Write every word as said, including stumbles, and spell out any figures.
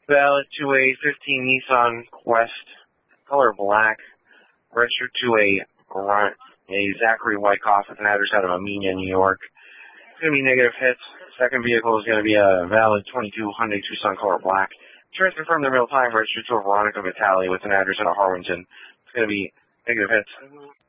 Valid to a fifteen Nissan Quest, color black, registered to a grunt, a Zachary Wyckoff with an address out of Amenia, New York. It's going to be negative hits. Second vehicle is going to be a valid twenty-two Hyundai Tucson, color black. Transfer from the real time, registered to a Veronica Vitale with an address out of Harwinton. It's going to be negative hits.